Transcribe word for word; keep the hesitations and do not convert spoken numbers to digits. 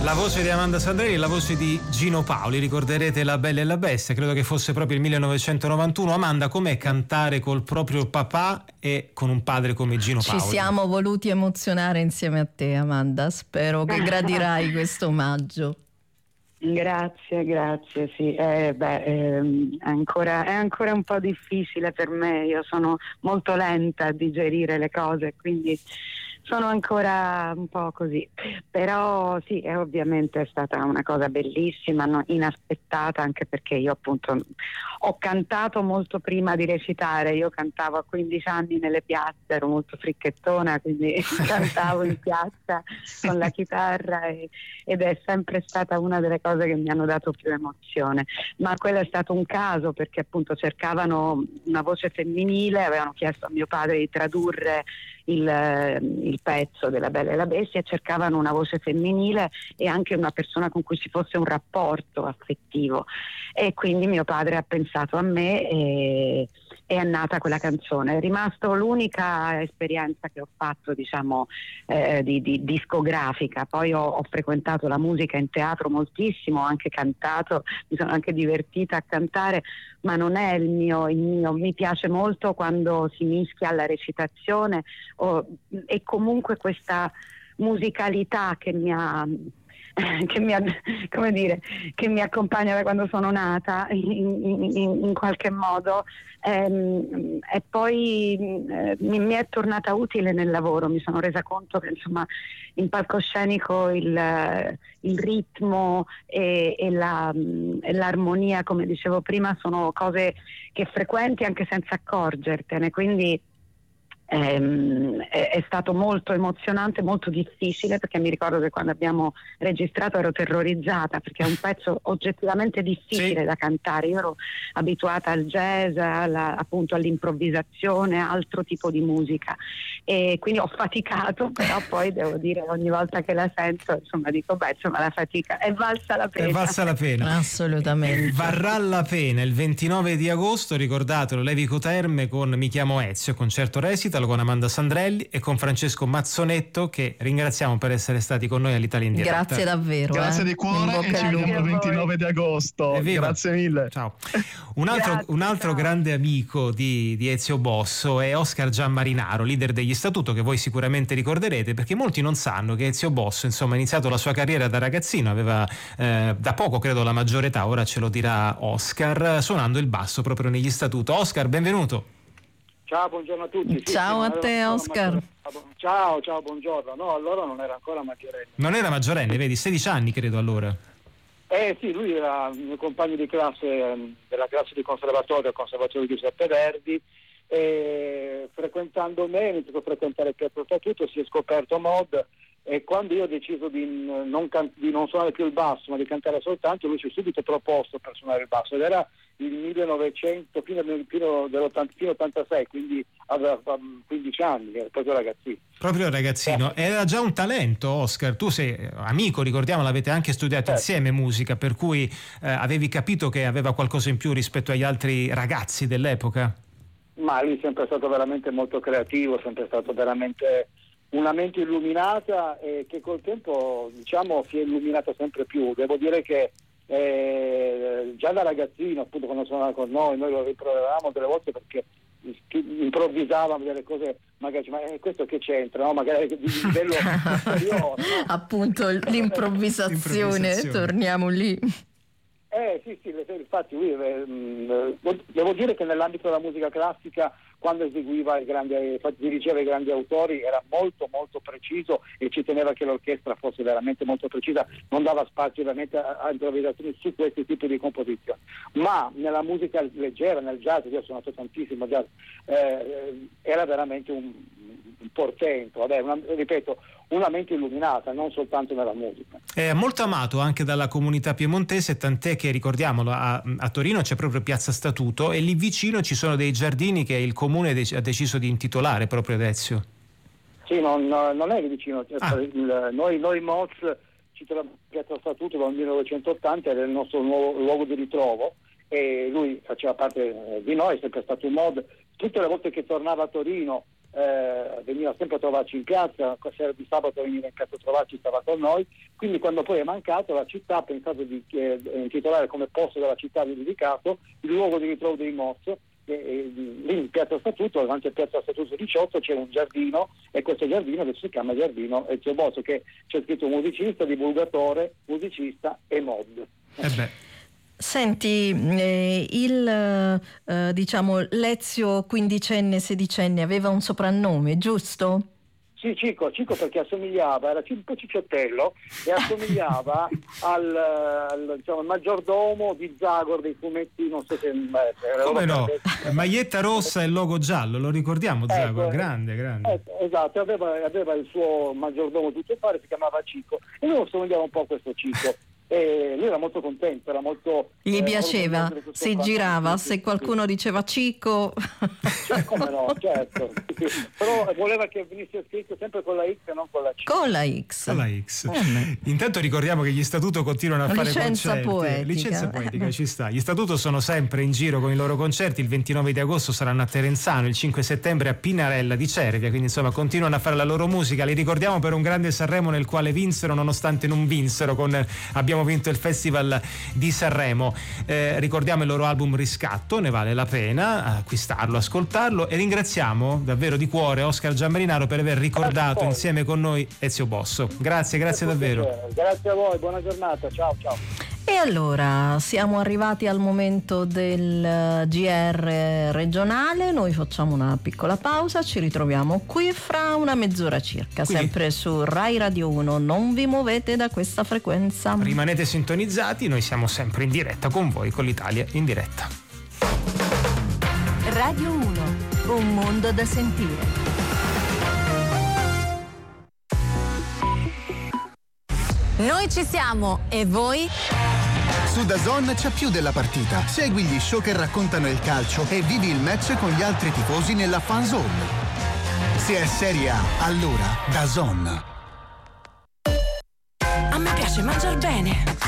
La voce di Amanda Sandrelli e la voce di Gino Paoli, ricorderete La Bella e la Bestia, credo che fosse proprio il millenovecentonovantuno. Amanda, com'è cantare col proprio papà e con un padre come Gino Paoli? Ci siamo voluti emozionare insieme a te, Amanda, spero che gradirai questo omaggio. Grazie, grazie, sì, eh, beh, ehm, è, ancora, è ancora un po' difficile per me, io sono molto lenta a digerire le cose, quindi sono ancora un po' così, però sì, è ovviamente è stata una cosa bellissima, no, inaspettata, anche perché io appunto ho cantato molto prima di recitare. Io cantavo a quindici anni nelle piazze, ero molto fricchettona, quindi cantavo in piazza con la chitarra e, ed è sempre stata una delle cose che mi hanno dato più emozione, ma quello è stato un caso, perché appunto cercavano una voce femminile, avevano chiesto a mio padre di tradurre il, il pezzo della Bella e la Bestia e cercavano una voce femminile e anche una persona con cui ci fosse un rapporto affettivo, e quindi mio padre ha pensato a me e è nata quella canzone. È rimasto l'unica esperienza che ho fatto, diciamo, eh, di, di discografica. Poi ho, ho frequentato la musica in teatro moltissimo, ho anche cantato, mi sono anche divertita a cantare, ma non è il mio, il mio mi piace molto quando si mischia alla recitazione o, e comunque questa musicalità che mi ha che mi, come dire, che mi accompagna da quando sono nata in, in, in qualche modo, ehm, e poi eh, mi, mi è tornata utile nel lavoro. Mi sono resa conto che insomma in palcoscenico il, il ritmo e, e, la, e l'armonia, come dicevo prima, sono cose che frequenti anche senza accorgertene, quindi Ehm, è, è stato molto emozionante, molto difficile, perché mi ricordo che quando abbiamo registrato ero terrorizzata, perché è un pezzo oggettivamente difficile, sì, da cantare. Io ero abituata al jazz, alla, appunto all'improvvisazione, altro tipo di musica, e quindi ho faticato, però poi devo dire ogni volta che la sento insomma dico beh insomma la fatica è valsa la pena. È valsa la pena. Assolutamente. Varrà la pena il ventinove di agosto, ricordatelo, Levico Terme con Mi chiamo Ezio, concerto recita con Amanda Sandrelli e con Francesco Mazzonetto, che ringraziamo per essere stati con noi all'Italia in diretta. Grazie davvero. Grazie eh. di cuore e ci vediamo il ventinove di agosto. Evviva. Grazie mille. Ciao. Un altro, Grazie, un altro ciao. grande amico di, di Ezio Bosso è Oscar Gianmarinaro, leader degli Statuto, che voi sicuramente ricorderete, perché molti non sanno che Ezio Bosso insomma ha iniziato la sua carriera da ragazzino, aveva eh, da poco credo la maggiore età, ora ce lo dirà Oscar, suonando il basso proprio negli Statuto. Oscar, benvenuto. Ciao, buongiorno a tutti. Sì, ciao sì, a te Oscar. Ciao, ciao, buongiorno. No, allora non era ancora maggiorenne. Non era maggiorenne, vedi, sedici anni credo allora. Eh sì, lui era il mio compagno di classe della classe di conservatorio al Conservatorio di Giuseppe Verdi, e frequentando me, iniziato a frequentare Pietro Statuto, si è scoperto mod, e quando io ho deciso di non, can- di non suonare più il basso ma di cantare soltanto, lui si è subito proposto per suonare il basso, ed era il millenovecento, fino all'ottantasei, quindi aveva quindici anni, era proprio ragazzino. Proprio ragazzino, era già un talento. Oscar, tu sei amico, ricordiamo, l'avete anche studiato certo. insieme musica, per cui eh, avevi capito che aveva qualcosa in più rispetto agli altri ragazzi dell'epoca? Ma lui è sempre stato veramente molto creativo, sempre stato veramente una mente illuminata, e che col tempo diciamo si è illuminata sempre più. Devo dire che eh, già da ragazzino, appunto, quando suonava con noi, noi lo riproveravamo delle volte perché improvvisavamo delle cose, magari ma eh, questo che c'entra, no? Magari di livello superiore, no? Appunto l'improvvisazione, l'improvvisazione, torniamo lì. Eh sì, sì, infatti lui, eh, mh, devo dire che nell'ambito della musica classica, quando eseguiva i grandi, dirigeva i grandi autori, era molto molto preciso, e ci teneva che l'orchestra fosse veramente molto precisa, non dava spazio ovviamente a, a improvvisazioni su questi tipi di composizioni. Ma nella musica leggera, nel jazz, io ho suonato tantissimo jazz, eh, era veramente un, un portento, vabbè, una, ripeto, una mente illuminata, non soltanto nella musica. È molto amato anche dalla comunità piemontese, tant'è che, ricordiamolo, a, a Torino c'è proprio Piazza Statuto, e lì vicino ci sono dei giardini che il comune de- ha deciso di intitolare proprio ad Ezio. Sì, non, non è lì vicino, Ah. il, noi, noi Moz ci troviamo a Piazza Statuto dal millenovecentottanta, era il nostro nuovo luogo di ritrovo, e lui faceva parte di noi, è sempre stato un mod. Tutte le volte che tornava a Torino eh, veniva sempre a trovarci in piazza, la sera di sabato veniva in piazza a trovarci, stava con noi, quindi quando poi è mancato la città ha pensato di eh, intitolare come posto della città dedicato il luogo di ritrovo dei Moss. E, e, lì in piazza Statuto, davanti a piazza Statuto diciotto c'è un giardino, e questo giardino adesso si chiama Giardino Ezio Bosso, che c'è scritto musicista, divulgatore, musicista e mod. Eh beh. Senti, eh, il eh, diciamo l'Ezio quindicenne, sedicenne aveva un soprannome, giusto? Sì, Cico, Cico perché assomigliava, era un po' cicciottello e assomigliava al, al diciamo, maggiordomo di Zagor dei fumetti, non so se... Eh, Come no? Maglietta rossa e logo giallo, lo ricordiamo Zagor, ecco, grande, grande. Ecco, esatto, aveva, aveva il suo maggiordomo tutto fare, si chiamava Cico, e noi assomigliava un po' a questo Cico. E lui era molto contento, era molto... Gli eh, piaceva, si girava, sì, se sì, qualcuno sì. diceva Cico... Cioè, come no, certo. Però voleva che venisse scritto sempre con la X e non con la C. Con la X. Con la X. Eh, Intanto ricordiamo che gli Statuto continuano a fare licenza concerti. Poetica. Licenza poetica, ci sta. Gli Statuto sono sempre in giro con i loro concerti. Il ventinove di agosto saranno a Terenzano, il cinque settembre a Pinarella di Cervia, quindi insomma continuano a fare la loro musica. Li ricordiamo per un grande Sanremo nel quale vinsero nonostante non vinsero, con abbiamo vinto il Festival di Sanremo. Eh, ricordiamo il loro album Riscatto, ne vale la pena acquistarlo, ascoltarlo, e ringraziamo davvero di cuore Oscar Giammarinaro per aver ricordato insieme con noi Ezio Bosso. Grazie, grazie davvero. Grazie a voi, buona giornata, ciao ciao. E allora siamo arrivati al momento del G R regionale, noi facciamo una piccola pausa, ci ritroviamo qui fra una mezz'ora circa, quindi, sempre su Rai Radio uno, non vi muovete da questa frequenza. Rimanete sintonizzati, noi siamo sempre in diretta con voi, con l'Italia in diretta. Radio uno, un mondo da sentire. Noi ci siamo, e voi? Su DAZN c'è più della partita. Segui gli show che raccontano il calcio e vivi il match con gli altri tifosi nella fan zone. Se è Serie A, allora DAZN. A me piace mangiar bene.